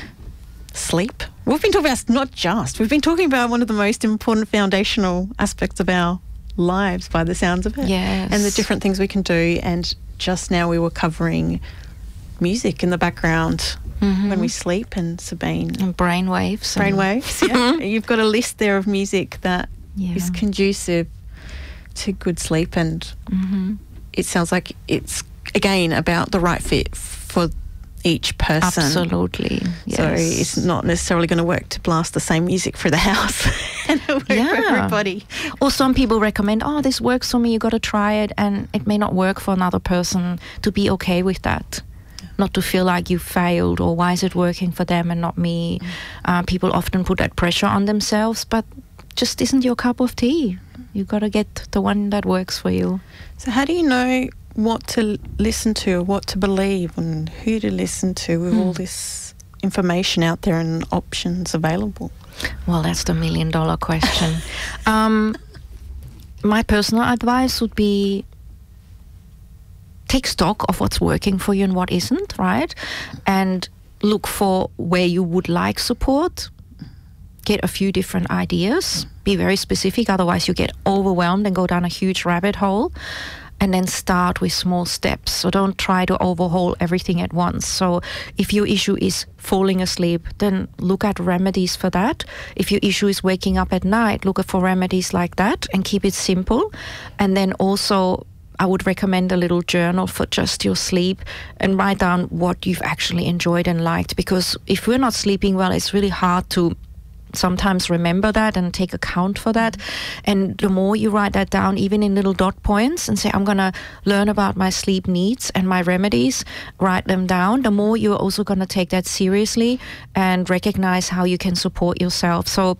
[SPEAKER 1] sleep. We've been talking about we've been talking about one of the most important foundational aspects of our lives by the sounds of it.
[SPEAKER 7] Yes.
[SPEAKER 1] And the different things we can do. And just now we were covering music in the background when we sleep, and Sabine.
[SPEAKER 7] And brainwaves.
[SPEAKER 1] Yeah. You've got a list there of music that is conducive to good sleep, and it sounds like it's, again, about the right fit for each person.
[SPEAKER 7] Absolutely, yes.
[SPEAKER 1] So it's not necessarily going to work to blast the same music through the house and it work for everybody.
[SPEAKER 7] Or some people recommend, this works for me, you got to try it, and it may not work for another person. To be okay with that. Not to feel like you failed, or why is it working for them and not me? People often put that pressure on themselves, but just isn't your cup of tea. You've got to get the one that works for you.
[SPEAKER 1] So how do you know what to listen to, what to believe, and who to listen to with all this information out there and options available?
[SPEAKER 7] Well, that's the $1 million question. My personal advice would be take stock of what's working for you and what isn't, right? And look for where you would like support. Get a few different ideas. Be very specific, otherwise you get overwhelmed and go down a huge rabbit hole. And then start with small steps. So don't try to overhaul everything at once. So if your issue is falling asleep, then look at remedies for that. If your issue is waking up at night, look for remedies like that and keep it simple. And then also, I would recommend a little journal for just your sleep and write down what you've actually enjoyed and liked. Because if we're not sleeping well, it's really hard to sometimes remember that and take account for that. And the more you write that down, even in little dot points, and say, I'm going to learn about my sleep needs and my remedies, write them down, the more you're also going to take that seriously and recognize how you can support yourself. So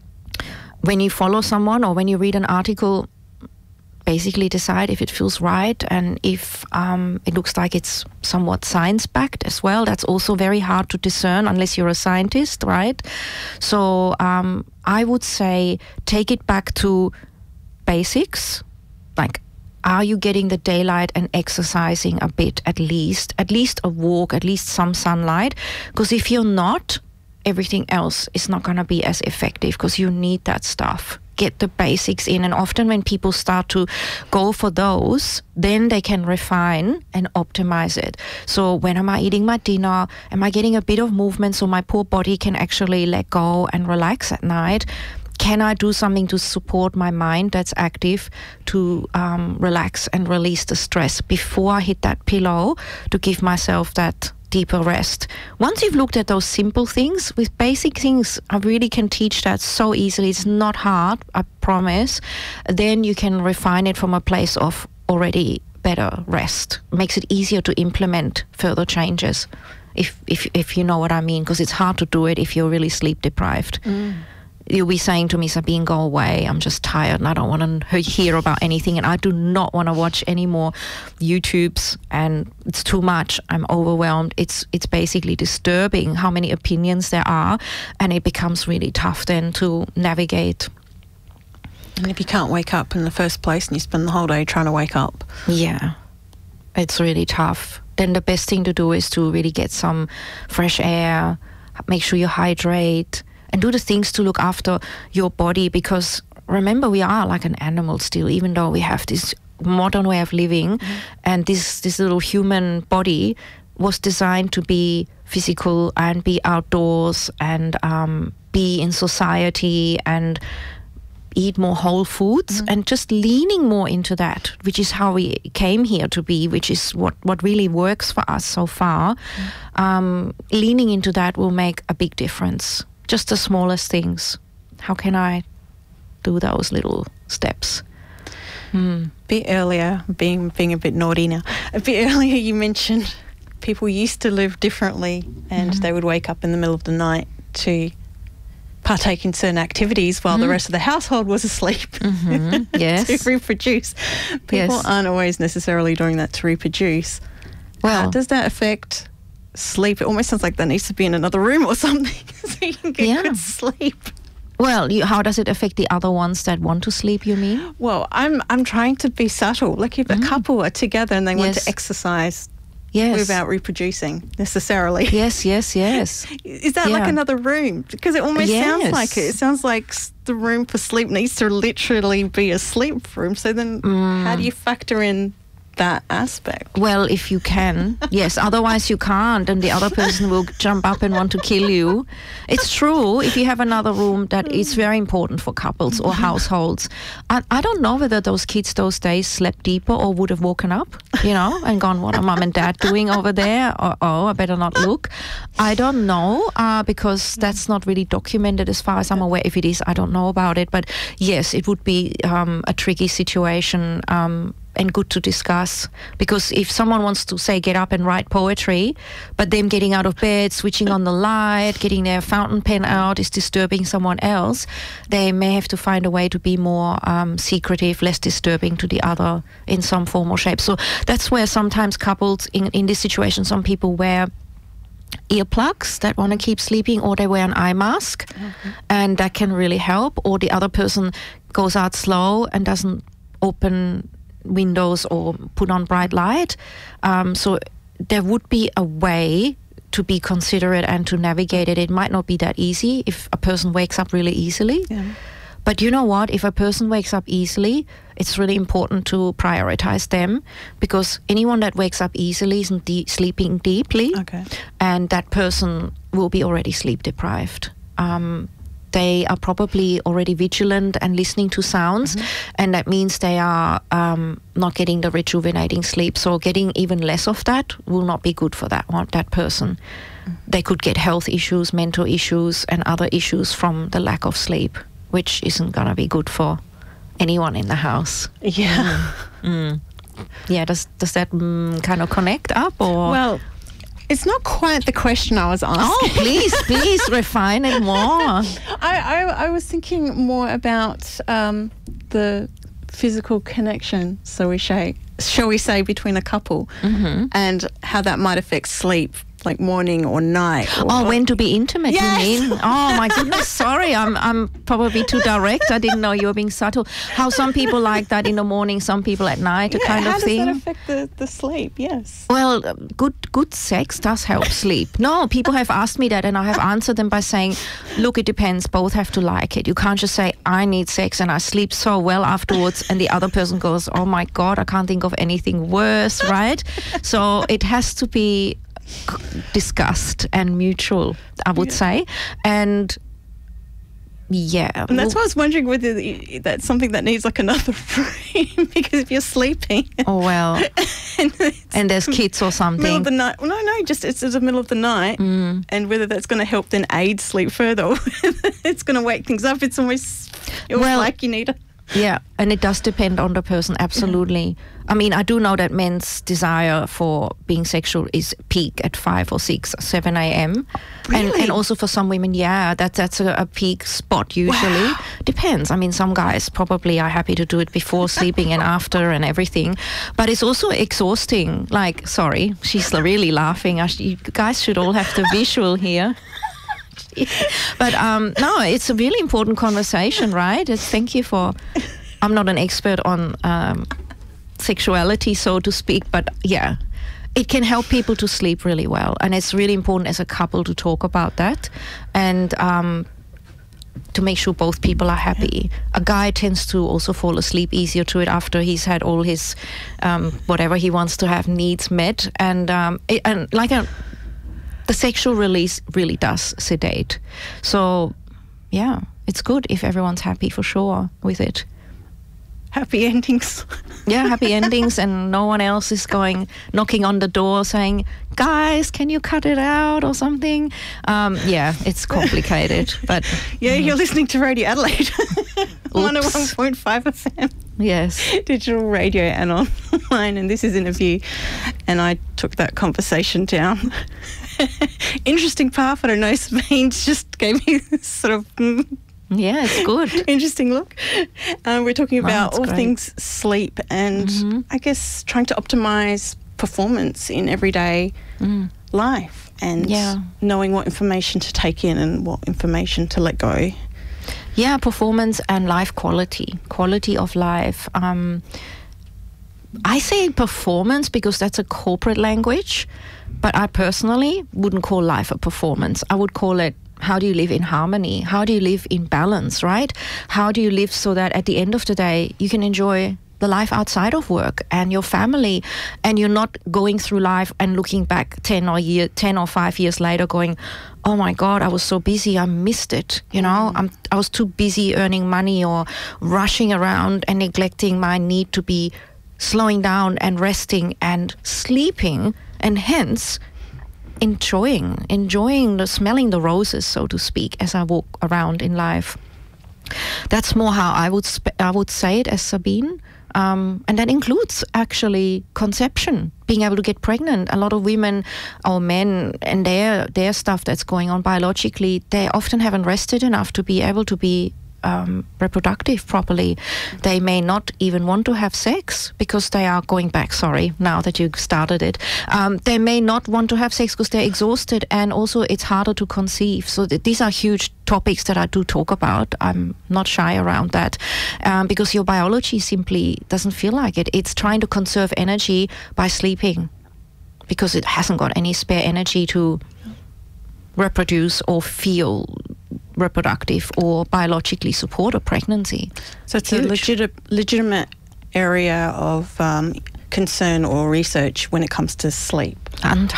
[SPEAKER 7] when you follow someone or when you read an article, basically decide if it feels right and if it looks like it's somewhat science-backed as well. That's also very hard to discern unless you're a scientist, right? So I would say take it back to basics, like are you getting the daylight and exercising a bit at least a walk, at least some sunlight? Because if you're not, everything else is not going to be as effective because you need that stuff. Get the basics in, and often when people start to go for those, then they can refine and optimize it. So when am I eating my dinner? Am I getting a bit of movement so my poor body can actually let go and relax at night? Can I do something to support my mind that's active to relax and release the stress before I hit that pillow to give myself that deeper rest? Once you've looked at those simple things, with basic things, I really can teach that so easily. It's not hard, I promise. Then you can refine it from a place of already better rest. Makes it easier to implement further changes, if you know what I mean, because it's hard to do it if you're really sleep deprived. You'll be saying to me, Sabine, go away. I'm just tired and I don't want to hear about anything, and I do not want to watch any more YouTubes, and it's too much. I'm overwhelmed. It's basically disturbing how many opinions there are, and it becomes really tough then to navigate.
[SPEAKER 1] And if you can't wake up in the first place and you spend the whole day trying to wake up.
[SPEAKER 7] Yeah, it's really tough. Then the best thing to do is to really get some fresh air, make sure you hydrate, and do the things to look after your body, because remember, we are like an animal still, even though we have this modern way of living, and this little human body was designed to be physical and be outdoors and be in society and eat more whole foods, and just leaning more into that, which is how we came here to be, which is what really works for us so far. Leaning into that will make a big difference. Just the smallest things. How can I do those little steps?
[SPEAKER 1] A bit earlier, being a bit naughty now, a bit earlier you mentioned people used to live differently, and they would wake up in the middle of the night to partake in certain activities while the rest of the household was asleep
[SPEAKER 7] Yes.
[SPEAKER 1] to reproduce. People aren't always necessarily doing that to reproduce.
[SPEAKER 7] Well,
[SPEAKER 1] How does that affect sleep? It almost sounds like that needs to be in another room or something so you can get good sleep.
[SPEAKER 7] Well, how does it affect the other ones that want to sleep, you mean?
[SPEAKER 1] Well, I'm trying to be subtle. Like if a couple are together and they want to exercise without reproducing necessarily.
[SPEAKER 7] Yes.
[SPEAKER 1] Is that like another room? Because it almost sounds like it. It sounds like the room for sleep needs to literally be a sleep room. So then how do you factor in that aspect?
[SPEAKER 7] Well, if you can, yes. Otherwise you can't, and the other person will jump up and want to kill you. It's true. If you have another room, that is very important for couples or households. I don't know whether those kids those days slept deeper or would have woken up, and gone, what are mum and dad doing over there? Or, I better not look. I don't know, because that's not really documented as far as I'm aware. If it is, I don't know about it. But yes, it would be a tricky situation, and good to discuss, because if someone wants to say get up and write poetry, but them getting out of bed, switching on the light, getting their fountain pen out is disturbing someone else, they may have to find a way to be more secretive, less disturbing to the other in some form or shape. So that's where sometimes couples in this situation, some people wear earplugs that want to keep sleeping, or they wear an eye mask, and that can really help. Or the other person goes out slow and doesn't open windows or put on bright light. So there would be a way to be considerate and to navigate it. It might not be that easy if a person wakes up really easily. But you know what? If a person wakes up easily, it's really important to prioritize them, because anyone that wakes up easily isn't sleeping deeply, and that person will be already sleep deprived. They are probably already vigilant and listening to sounds, and that means they are not getting the rejuvenating sleep. So getting even less of that will not be good for that person. They could get health issues, mental issues, and other issues from the lack of sleep, which isn't going to be good for anyone in the house.
[SPEAKER 1] Yeah.
[SPEAKER 7] Yeah, does that kind of connect up? Or
[SPEAKER 1] well, it's not quite the question I was asking.
[SPEAKER 7] Oh, please refine it more.
[SPEAKER 1] I was thinking more about the physical connection, shall we say, between a couple, and how that might affect sleep, like morning or night.
[SPEAKER 7] When to be intimate, you mean? Oh my goodness, sorry, I'm probably too direct. I didn't know you were being subtle. How some people like that in the morning, some people at night, a kind of thing.
[SPEAKER 1] How does that affect the sleep? Yes.
[SPEAKER 7] Well, good sex does help sleep. No, people have asked me that, and I have answered them by saying, look, it depends. Both have to like it. You can't just say, I need sex and I sleep so well afterwards, and the other person goes, oh my God, I can't think of anything worse, right? So it has to be discussed and mutual, I would say. And
[SPEAKER 1] and that's why I was wondering whether that's something that needs like another room, because if you're sleeping,
[SPEAKER 7] and there's kids or something,
[SPEAKER 1] middle of the night. Well, no, just it's the middle of the night, and whether that's going to help then aid sleep further, or whether it's going to wake things up. It's almost like you need a.
[SPEAKER 7] Yeah, and it does depend on the person, absolutely. I mean, I do know that men's desire for being sexual is peak at 5 or 6 or 7 a.m.
[SPEAKER 1] Really?
[SPEAKER 7] And also for some women, that's a peak spot usually. Wow. Depends. I mean, some guys probably are happy to do it before sleeping and after and everything. But it's also exhausting. Like, sorry, she's really laughing. You guys should all have the visual here. But no, it's a really important conversation, right? Thank you for... I'm not an expert on sexuality, so to speak, but yeah, it can help people to sleep really well. And it's really important as a couple to talk about that and to make sure both people are happy. A guy tends to also fall asleep easier to it after he's had all his whatever he wants to have needs met. And the sexual release really does sedate. So yeah, it's good if everyone's happy for sure with it.
[SPEAKER 1] Happy endings.
[SPEAKER 7] Yeah, happy endings, and no one else is knocking on the door saying, guys, can you cut it out or something? Yeah, it's complicated. But
[SPEAKER 1] yeah, you're listening to Radio Adelaide. 101.5 FM.
[SPEAKER 7] Yes.
[SPEAKER 1] Digital radio and online, and this is Interview. And I took that conversation down. Interesting path. I don't know, Sabine just gave me this sort of...
[SPEAKER 7] Yeah, it's good.
[SPEAKER 1] Interesting look. We're talking about all
[SPEAKER 7] great.
[SPEAKER 1] things sleep and I guess trying to optimise performance in everyday life and knowing what information to take in and what information to let go.
[SPEAKER 7] Yeah, performance and life quality of life. I say performance because that's a corporate language, but I personally wouldn't call life a performance. I would call it, how do you live in harmony? How do you live in balance, right? How do you live so that at the end of the day, you can enjoy the life outside of work and your family, and you're not going through life and looking back 10 or 5 years later going, oh my God, I was so busy, I missed it. You know, I was too busy earning money or rushing around and neglecting my need to be slowing down and resting and sleeping, and hence enjoying smelling the roses, so to speak, as I walk around in life. That's more how I would say it as Sabine. And that includes actually conception, being able to get pregnant. A lot of women or men and their stuff that's going on biologically, they often haven't rested enough to be able to be reproductive properly. They may not even want to have sex because they are going back, sorry, now that you started it. They may not want to have sex because they're exhausted, and also it's harder to conceive. So these are huge topics that I do talk about. I'm not shy around that because your biology simply doesn't feel like it. It's trying to conserve energy by sleeping because it hasn't got any spare energy to reproduce or feel reproductive or biologically support a pregnancy.
[SPEAKER 1] So it's huge. A legitimate area of concern or research when it comes to sleep.
[SPEAKER 7] And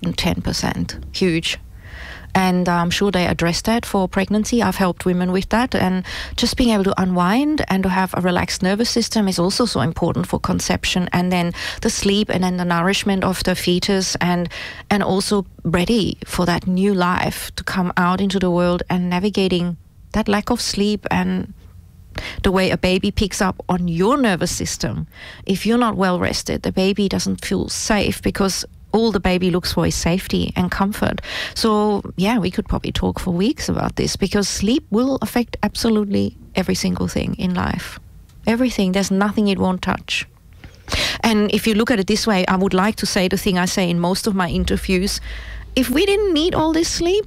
[SPEAKER 7] 110%, huge. And I'm sure they address that for pregnancy. I've helped women with that, and just being able to unwind and to have a relaxed nervous system is also so important for conception, and then the sleep and then the nourishment of the fetus, and also ready for that new life to come out into the world, and navigating that lack of sleep and the way a baby picks up on your nervous system. If you're not well rested, the baby doesn't feel safe because all the baby looks for is safety and comfort. So yeah, we could probably talk for weeks about this, because sleep will affect absolutely every single thing in life. Everything. There's nothing it won't touch. And if you look at it this way, I would like to say the thing I say in most of my interviews: if we didn't need all this sleep,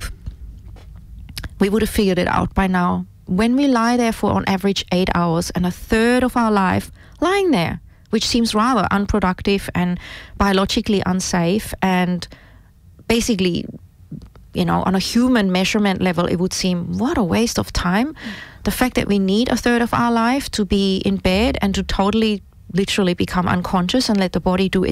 [SPEAKER 7] we would have figured it out by now. When we lie there for on average 8 hours, and a third of our life lying there, which seems rather unproductive and biologically unsafe, and basically, you know, on a human measurement level, it would seem, what a waste of time. The fact that we need a third of our life to be in bed and to totally, literally become unconscious and let the body do